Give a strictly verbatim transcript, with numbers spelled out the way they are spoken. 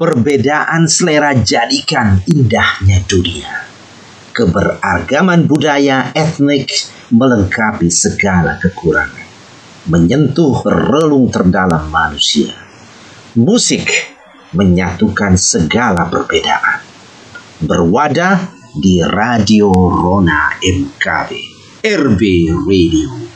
Perbedaan selera jadikan indahnya dunia. Keberagaman budaya etnik melengkapi segala kekurangan, menyentuh relung terdalam manusia. Musik menyatukan segala perbedaan. Berwadah di Radio Rona M K B, R B Radio.